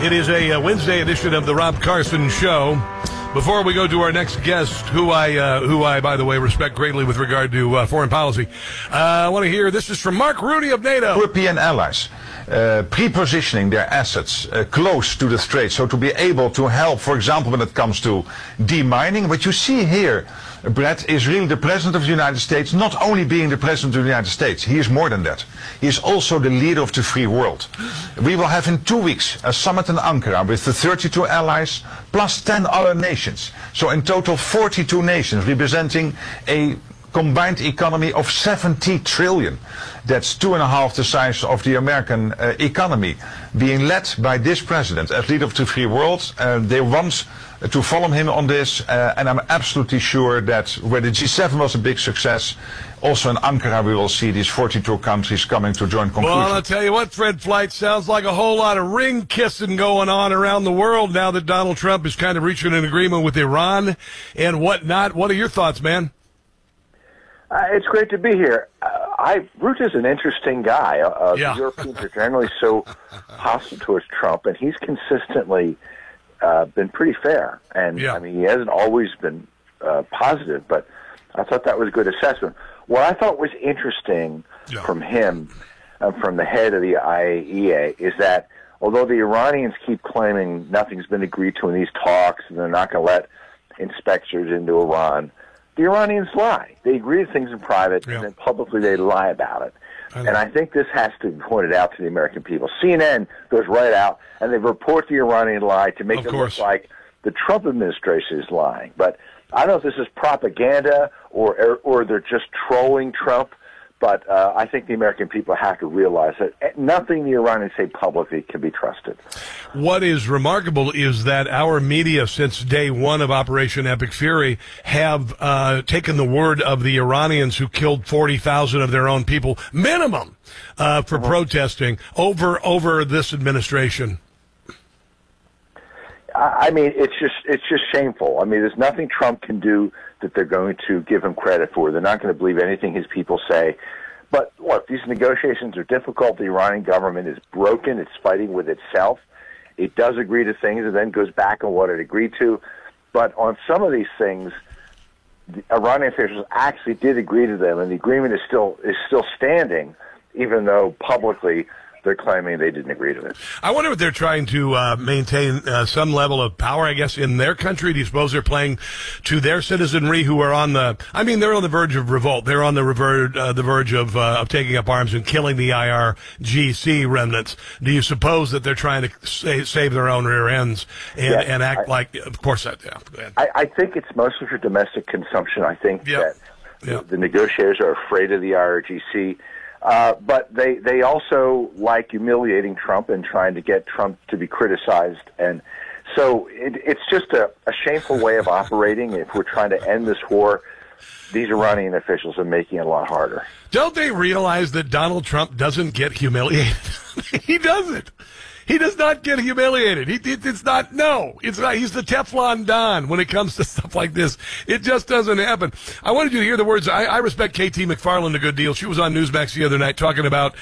It is a Wednesday edition of the Rob Carson Show. Before we go to our next guest, who I, by the way, respect greatly with regard to foreign policy, I want to hear, this is from Mark Rooney of NATO. European allies pre-positioning their assets close to the Strait, so to be able to help, for example, when it comes to demining. What you see here, Brett, is really the President of the United States not only being the President of the United States, he is more than that. He is also the leader of the free world. We will have in 2 weeks a summit in Ankara with the 32 allies plus 10 other nations. So in total 42 nations representing a combined economy of 70 trillion. That's 2.5 the size of the American economy, being led by this president as leader of the free world. They want to follow him on this, and I'm absolutely sure that where the G7 was a big success, also in Ankara we will see these 42 countries coming to join conclusions. Well, I'll tell you what, Fred Flight, sounds like a whole lot of ring kissing going on around the world now that Donald Trump is kind of reaching an agreement with Iran and whatnot. What are your thoughts, man? It's great to be here. Rutte is an interesting guy. The Europeans are generally so hostile towards Trump, and he's consistently been pretty fair. And, I mean, he hasn't always been positive, but I thought that was a good assessment. What I thought was interesting from him, from the head of the IAEA, is that although the Iranians keep claiming nothing's been agreed to in these talks and they're not going to let inspectors into Iran, the Iranians lie. They agree to things in private, and then publicly they lie about it. And I think this has to be pointed out to the American people. CNN goes right out, and they report the Iranian lie to make it look like the Trump administration is lying. But I don't know if this is propaganda or they're just trolling Trump. But I think the American people have to realize that nothing the Iranians say publicly can be trusted. What is remarkable is that our media, since day one of Operation Epic Fury, have taken the word of the Iranians who killed 40,000 of their own people, minimum, for protesting over this administration. I mean, it's just shameful. I mean, there's nothing Trump can do that they're going to give him credit for. They're not going to believe anything his people say. But look, these negotiations are difficult. The Iranian government is broken. It's fighting with itself. It does agree to things and then goes back on what it agreed to. But on some of these things, the Iranian officials actually did agree to them, and the agreement is still standing, even though publicly they're claiming they didn't agree to it. I wonder if they're trying to maintain some level of power, I guess, in their country. Do you suppose they're playing to their citizenry who are they're on the verge of revolt. They're on the verge of taking up arms and killing the IRGC remnants. Do you suppose that they're trying to save their own rear ends and act like, of course, that, go ahead. I think it's mostly for domestic consumption. I think that the negotiators are afraid of the IRGC. But they also like humiliating Trump and trying to get Trump to be criticized. And so it's just a shameful way of operating. If we're trying to end this war, these Iranian officials are making it a lot harder. Don't they realize that Donald Trump doesn't get humiliated? He doesn't. He does not get humiliated. It's not. He's the Teflon Don when it comes to stuff like this. It just doesn't happen. I wanted you to hear the words. I respect KT McFarland a good deal. She was on Newsmax the other night talking about,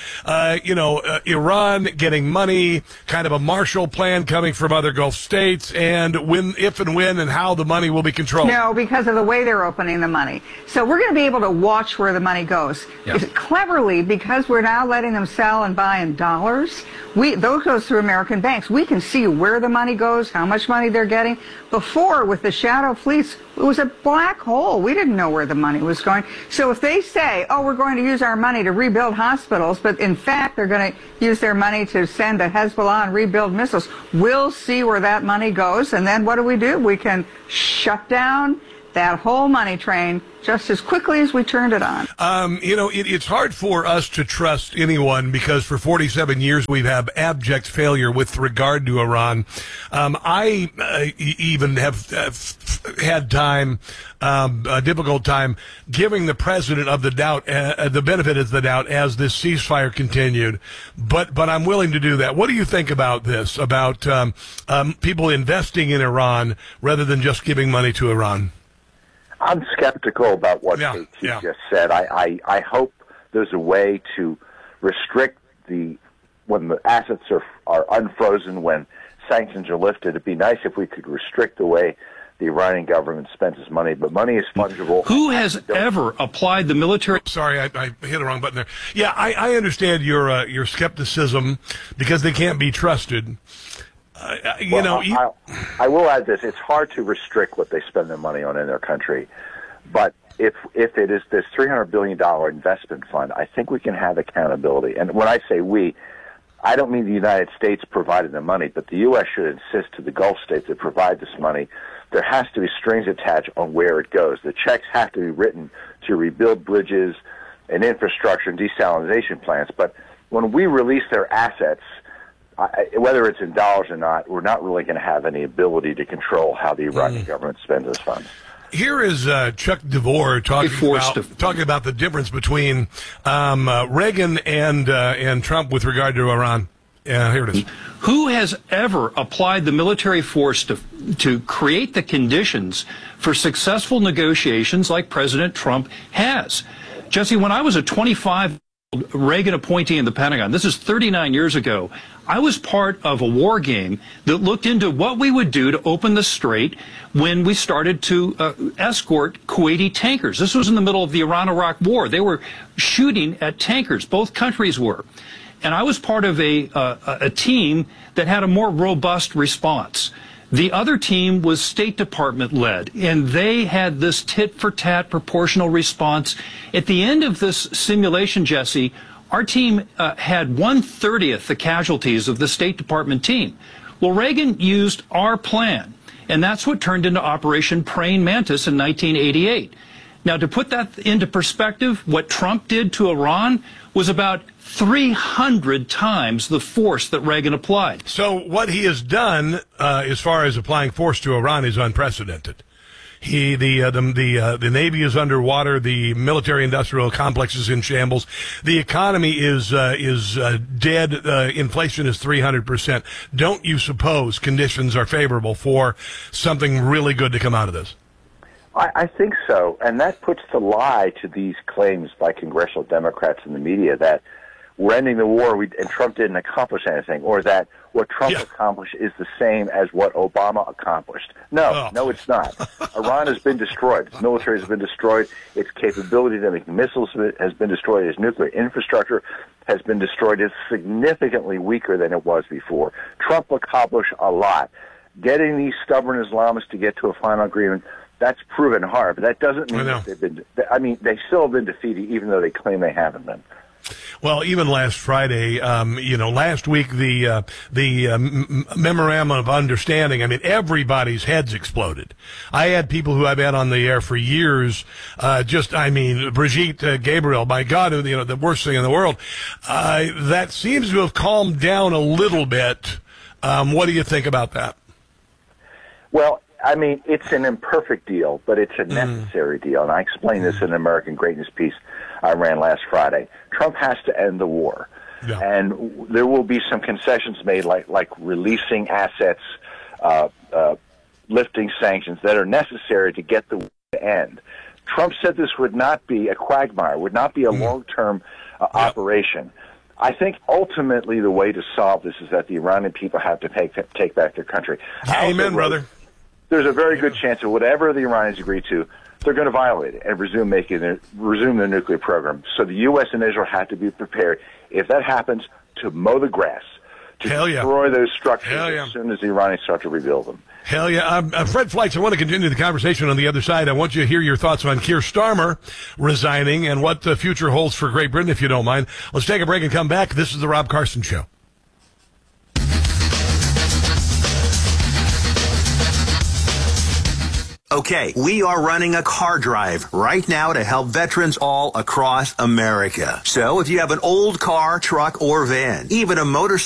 Iran getting money, kind of a Marshall Plan coming from other Gulf states, and if and when and how the money will be controlled. No, because of the way they're opening the money. So we're going to be able to watch where the money goes. Cleverly, because we're now letting them sell and buy in dollars, those goes through American banks. We can see where the money goes, how much money they're getting. Before, with the shadow fleets, it was a black hole. We didn't know where the money was going. So if they say, we're going to use our money to rebuild hospitals, but in fact they're going to use their money to send to Hezbollah and rebuild missiles, we'll see where that money goes, and then what do? We can shut down that whole money train just as quickly as we turned it on. It's hard for us to trust anyone because for 47 years we've had abject failure with regard to Iran. I even have had a difficult time giving the president of the doubt, the benefit of the doubt as this ceasefire continued. But I'm willing to do that. What do you think about this, about people investing in Iran rather than just giving money to Iran? I'm skeptical about what KT just said. I hope there's a way to restrict when the assets are unfrozen, when sanctions are lifted, it'd be nice if we could restrict the way the Iranian government spends its money, but money is fungible. Who has ever applied the military? Sorry, I hit the wrong button there. Yeah, I understand your skepticism because they can't be trusted. I will add this: it's hard to restrict what they spend their money on in their country, but if it is this $300 billion investment fund, I think we can have accountability. And when I say we, I don't mean the United States providing the money, but the U.S. should insist to the Gulf states that provide this money. There has to be strings attached on where it goes. The checks have to be written to rebuild bridges and infrastructure and desalination plants. But when we release their assets, whether it's in dollars or not, we're not really going to have any ability to control how the Iranian government spends those funds. Here is Chuck DeVore talking about the difference between Reagan and Trump with regard to Iran. Here it is. Who has ever applied the military force to create the conditions for successful negotiations like President Trump has? Jesse, when I was a 25-year-old Reagan appointee in the Pentagon, this is 39 years ago, I was part of a war game that looked into what we would do to open the strait when we started to escort Kuwaiti tankers. This was in the middle of the Iran-Iraq war. They were shooting at tankers. Both countries were. And I was part of a team that had a more robust response. The other team was State Department led, and they had this tit-for-tat proportional response. At the end of this simulation, Jesse, our team had 1/30 the casualties of the State Department team. Well, Reagan used our plan, and that's what turned into Operation Praying Mantis in 1988. Now, to put that into perspective, what Trump did to Iran was about 300 times the force that Reagan applied. So what he has done, as far as applying force to Iran, is unprecedented. The Navy is underwater. The military-industrial complex is in shambles. The economy is dead. Inflation is 300%. Don't you suppose conditions are favorable for something really good to come out of this? I think so, and that puts the lie to these claims by congressional Democrats in the media that we're ending the war and Trump didn't accomplish anything, or that what Trump accomplished is the same as what Obama accomplished. No, it's not. Iran has been destroyed. Its military has been destroyed. Its capability to make missiles has been destroyed. Its nuclear infrastructure has been destroyed. It's significantly weaker than it was before. Trump accomplished a lot. Getting these stubborn Islamists to get to a final agreement, that's proven hard, but that doesn't mean that they've been. I mean, they still have been defeated, even though they claim they haven't been. Well, even last Friday, last week, the memorandum of understanding, I mean, everybody's heads exploded. I had people who I've had on the air for years, Brigitte Gabriel, my God, the worst thing in the world. That seems to have calmed down a little bit. What do you think about that? Well, I mean, it's an imperfect deal, but it's a necessary deal. And I explained this in an American Greatness piece I ran last Friday. Trump has to end the war. Yeah. And there will be some concessions made, like releasing assets, lifting sanctions that are necessary to get the war to end. Trump said this would not be a quagmire, would not be a long-term operation. I think ultimately the way to solve this is that the Iranian people have to take back their country. Amen, brother. There's a very good chance that whatever the Iranians agree to, they're going to violate it and resume their nuclear program. So the U.S. and Israel have to be prepared, if that happens, to mow the grass, to destroy those structures as soon as the Iranians start to rebuild them. Hell yeah. Fred Fleitz, I want to continue the conversation on the other side. I want you to hear your thoughts on Keir Starmer resigning and what the future holds for Great Britain, if you don't mind. Let's take a break and come back. This is the Rob Carson Show. Okay, we are running a car drive right now to help veterans all across America. So if you have an old car, truck, or van, even a motorcycle,